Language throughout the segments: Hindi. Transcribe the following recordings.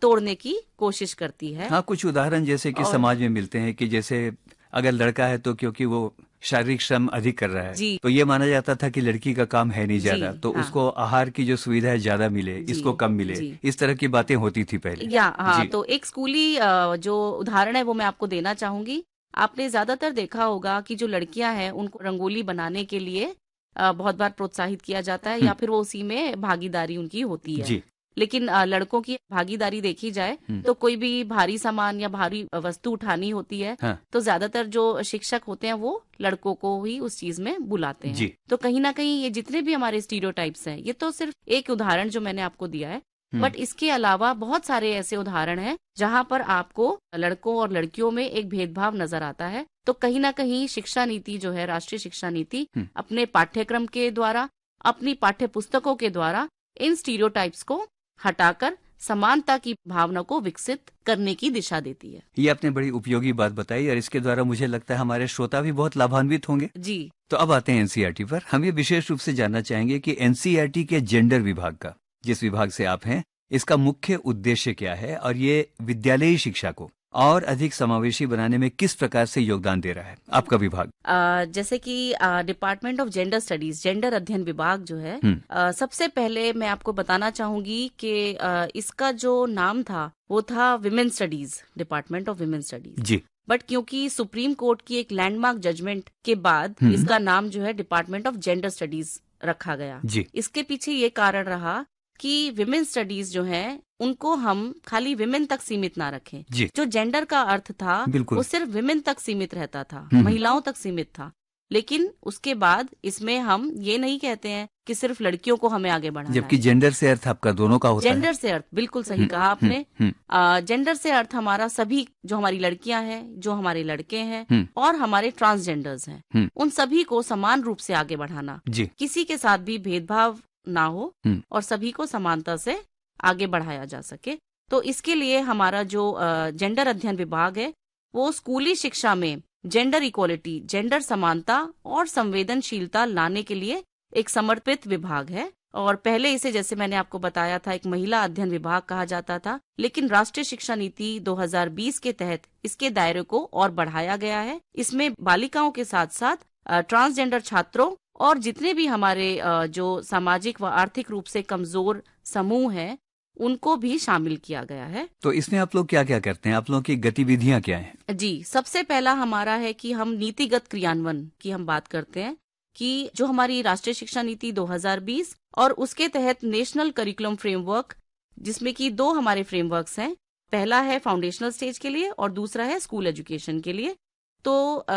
तोड़ने की कोशिश करती है। हाँ, कुछ उदाहरण जैसे कि समाज में मिलते हैं कि जैसे अगर लड़का है तो क्योंकि वो शारीरिक श्रम अधिक कर रहा है तो ये माना जाता था कि लड़की का काम है नहीं ज्यादा, तो उसको आहार की जो सुविधा है ज्यादा मिले, इसको कम मिले, इस तरह की बातें होती थी पहले। हाँ, तो एक स्कूली जो उदाहरण है वो मैं आपको देना चाहूंगी। आपने ज्यादातर देखा होगा कि जो लड़कियां हैं उनको रंगोली बनाने के लिए बहुत बार प्रोत्साहित किया जाता है या फिर वो उसी में भागीदारी उनकी होती है। लेकिन लड़कों की भागीदारी देखी जाए तो कोई भी भारी सामान या भारी वस्तु उठानी होती है तो ज्यादातर जो शिक्षक होते हैं वो लड़कों को ही उस चीज में बुलाते हैं। तो कहीं ना कहीं ये जितने भी हमारे स्टीरियोटाइप्स हैं, ये तो सिर्फ एक उदाहरण जो मैंने आपको दिया है, बट इसके अलावा बहुत सारे ऐसे उदाहरण हैं जहाँ पर आपको लड़कों और लड़कियों में एक भेदभाव नजर आता है। तो कहीं ना कहीं शिक्षा नीति जो है, राष्ट्रीय शिक्षा नीति, अपने पाठ्यक्रम के द्वारा, अपनी पाठ्य पुस्तकों के द्वारा इन स्टीरियोटाइप्स को हटाकर समानता की भावना को विकसित करने की दिशा देती है। ये आपने बड़ी उपयोगी बात बताई और इसके द्वारा मुझे लगता है हमारे श्रोता भी बहुत लाभान्वित होंगे। जी। तो अब आते हैं एनसीईआरटी पर। हम ये विशेष रूप से जानना चाहेंगे कि एनसीईआरटी के जेंडर विभाग का, जिस विभाग से आप हैं, इसका मुख्य उद्देश्य क्या है और ये विद्यालयी शिक्षा को और अधिक समावेशी बनाने में किस प्रकार से योगदान दे रहा है आपका विभाग? जैसे कि department of gender studies, gender अध्ययन विभाग जो है, सबसे पहले मैं आपको बताना चाहूंगी कि इसका जो नाम था वो था women studies, department of women studies ji. But क्योंकि सुप्रीम कोर्ट की एक लैंडमार्क जजमेंट के बाद इसका नाम जो है डिपार्टमेंट ऑफ जेंडर स्टडीज रखा गया जी। इसके पीछे ये कारण रहा कि विमेन स्टडीज जो है उनको हम खाली विमेन तक सीमित ना रखें। जो जेंडर का अर्थ था वो सिर्फ विमेन तक सीमित रहता था, महिलाओं तक सीमित था। लेकिन उसके बाद इसमें हम ये नहीं कहते हैं कि सिर्फ लड़कियों को हमें आगे बढ़ाना है, जबकि जेंडर से अर्थ आपका दोनों का होता है। जेंडर से अर्थ बिल्कुल सही कहा आपने। जेंडर से अर्थ हमारा सभी, जो हमारी लड़कियां हैं, जो हमारे लड़के हैं और हमारे ट्रांसजेंडर्स हैं, उन सभी को समान रूप से आगे बढ़ाना, किसी के साथ भी भेदभाव ना हो और सभी को समानता से आगे बढ़ाया जा सके। तो इसके लिए हमारा जो जेंडर अध्ययन विभाग है वो स्कूली शिक्षा में जेंडर इक्वलिटी, जेंडर समानता और संवेदनशीलता लाने के लिए एक समर्पित विभाग है। और पहले इसे, जैसे मैंने आपको बताया था, एक महिला अध्ययन विभाग कहा जाता था, लेकिन राष्ट्रीय शिक्षा नीति 2020 के तहत इसके दायरे को और बढ़ाया गया है। इसमें बालिकाओं के साथ साथ ट्रांसजेंडर छात्रों और जितने भी हमारे जो सामाजिक व आर्थिक रूप से कमजोर समूह हैं उनको भी शामिल किया गया है। तो इसमें आप लोग क्या क्या करते हैं? आप लोगों की गतिविधियां क्या हैं? जी, सबसे पहला हमारा है कि हम नीतिगत क्रियान्वयन की हम बात करते हैं कि जो हमारी राष्ट्रीय शिक्षा नीति 2020 और उसके तहत नेशनल करिकुलम फ्रेमवर्क, जिसमें कि दो हमारे फ्रेमवर्क्स हैं, पहला है फाउंडेशनल स्टेज के लिए और दूसरा है स्कूल एजुकेशन के लिए। तो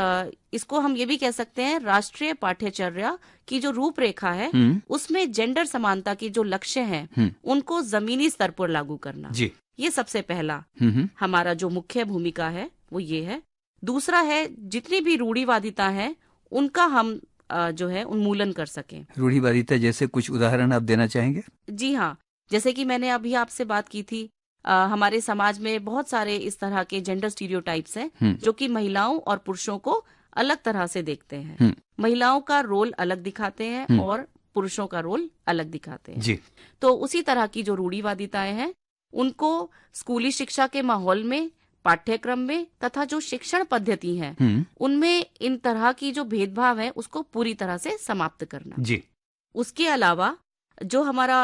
इसको हम ये भी कह सकते हैं राष्ट्रीय पाठ्यचर्या की जो रूपरेखा है उसमें जेंडर समानता के जो लक्ष्य हैं उनको जमीनी स्तर पर लागू करना जी। ये सबसे पहला हमारा जो मुख्य भूमिका है वो ये है। दूसरा है जितनी भी रूढ़िवादिता है उनका हम जो है उन्मूलन कर सकें। रूढ़िवादिता जैसे कुछ उदाहरण आप देना चाहेंगे? जी हाँ, जैसे कि मैंने अभी आपसे बात की थी, हमारे समाज में बहुत सारे इस तरह के जेंडर स्टीरियोटाइप्स हैं जो कि महिलाओं और पुरुषों को अलग तरह से देखते हैं। महिलाओं का रोल अलग दिखाते हैं और पुरुषों का रोल अलग दिखाते हैं जी। तो उसी तरह की जो रूढ़िवादिताएं हैं उनको स्कूली शिक्षा के माहौल में, पाठ्यक्रम में तथा जो शिक्षण पद्धति है उनमें इन तरह की जो भेदभाव है उसको पूरी तरह से समाप्त करना जी। उसके अलावा जो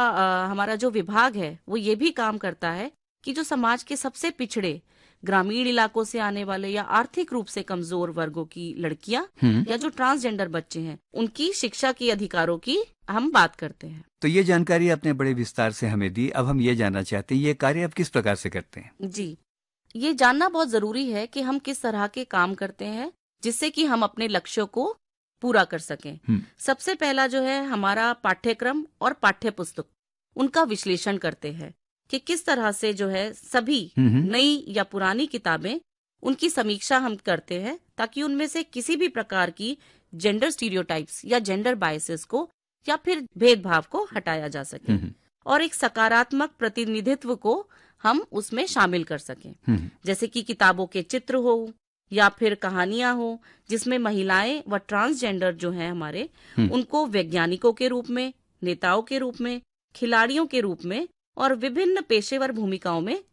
हमारा जो विभाग है वो ये भी काम करता है कि जो समाज के सबसे पिछड़े ग्रामीण इलाकों से आने वाले या आर्थिक रूप से कमजोर वर्गों की लड़कियां या जो ट्रांसजेंडर बच्चे हैं उनकी शिक्षा के अधिकारों की हम बात करते हैं। तो ये जानकारी आपने बड़े विस्तार से हमें दी। अब हम ये जानना चाहते हैं ये कार्य आप किस प्रकार से करते हैं? जी, ये जानना बहुत जरूरी है कि हम किस तरह के काम करते हैं जिससे कि हम अपने लक्ष्यों को पूरा कर सकें। सबसे पहला जो है हमारा पाठ्यक्रम और पाठ्य पुस्तक, उनका विश्लेषण करते हैं कि किस तरह से जो है सभी नई या पुरानी किताबें, उनकी समीक्षा हम करते हैं ताकि उनमें से किसी भी प्रकार की जेंडर स्टीरियोटाइप्स या जेंडर बायसेस को या फिर भेदभाव को हटाया जा सके और एक सकारात्मक प्रतिनिधित्व को हम उसमें शामिल कर सकें। जैसे कि किताबों के चित्र हो या फिर कहानियां हो जिसमें महिलाएं व ट्रांसजेंडर जो हैं हमारे उनको वैज्ञानिकों के रूप में, नेताओं के रूप में, खिलाड़ियों के रूप में और विभिन्न पेशेवर भूमिकाओं में